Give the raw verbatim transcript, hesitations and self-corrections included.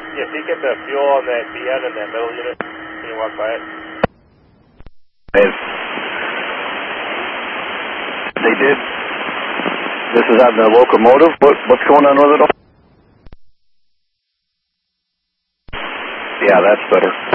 Yeah, if you get the fuel on that B N in that middle unit, can you walk by it? Dave. They did. This is on the locomotive. What, what's going on with it all? Yeah, that's better.